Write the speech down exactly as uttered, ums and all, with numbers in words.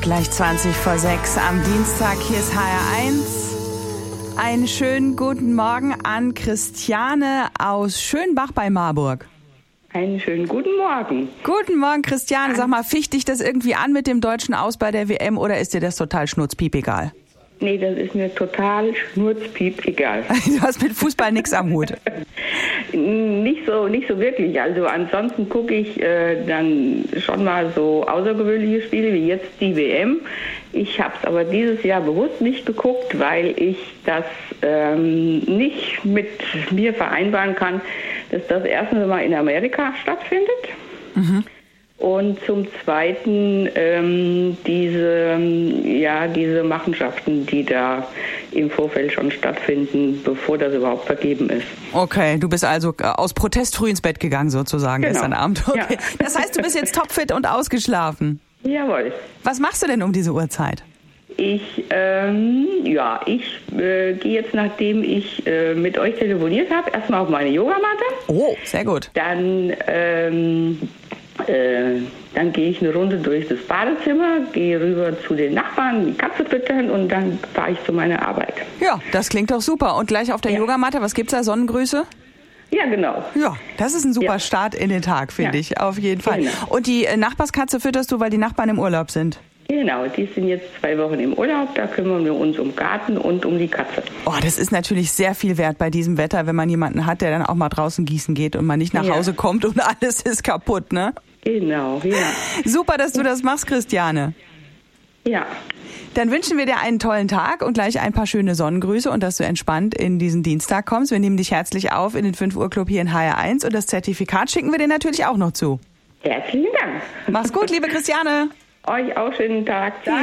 Gleich zwanzig vor sechs am Dienstag. Hier ist H R eins. Einen schönen guten Morgen an Christiane aus Schönbach bei Marburg. Einen schönen guten Morgen. Guten Morgen, Christiane. Sag mal, ficht dich das irgendwie an mit dem deutschen Aus bei der W M oder ist dir das total schnurzpiep egal? Nee, das ist mir total schnurzpiep egal. Du hast mit Fußball nichts am Hut. Nicht so, nicht so wirklich. Also ansonsten gucke ich äh, dann schon mal so außergewöhnliche Spiele wie jetzt die W M. Ich habe es aber dieses Jahr bewusst nicht geguckt, weil ich das ähm, nicht mit mir vereinbaren kann, dass das erstens mal in Amerika stattfindet. Mhm. Und zum Zweiten ähm, diese, ja, diese Machenschaften, die da im Vorfeld schon stattfinden, bevor das überhaupt vergeben ist. Okay, du bist also aus Protest früh ins Bett gegangen sozusagen genau. Gestern Abend. Okay. Ja. Das heißt, du bist jetzt topfit und ausgeschlafen. Jawohl. Was machst du denn um diese Uhrzeit? Ich, ähm, ja, ich äh, gehe jetzt, nachdem ich äh, mit euch telefoniert habe, erstmal auf meine Yogamatte. Oh, sehr gut. Dann, ähm, äh, dann gehe ich eine Runde durch das Badezimmer, gehe rüber zu den Nachbarn, die Katze füttern und dann fahre ich zu meiner Arbeit. Ja, das klingt doch super. Und gleich auf der ja. Yogamatte, was gibt's da? Sonnengrüße? Ja, genau. Ja, das ist ein super ja. Start in den Tag, finde ja. ich, auf jeden Fall. Genau. Und die äh, Nachbarskatze fütterst du, weil die Nachbarn im Urlaub sind? Genau, die sind jetzt zwei Wochen im Urlaub, da kümmern wir uns um Garten und um die Katze. Oh, das ist natürlich sehr viel wert bei diesem Wetter, wenn man jemanden hat, der dann auch mal draußen gießen geht und man nicht nach ja. Hause kommt und alles ist kaputt, ne? Genau, ja. Super, dass du das machst, Christiane. Ja. Dann wünschen wir dir einen tollen Tag und gleich ein paar schöne Sonnengrüße und dass du entspannt in diesen Dienstag kommst. Wir nehmen dich herzlich auf in den fünf Uhr Club hier in H R eins und das Zertifikat schicken wir dir natürlich auch noch zu. Herzlichen Dank. Mach's gut, liebe Christiane. Euch auch schönen Tag. Tschüss.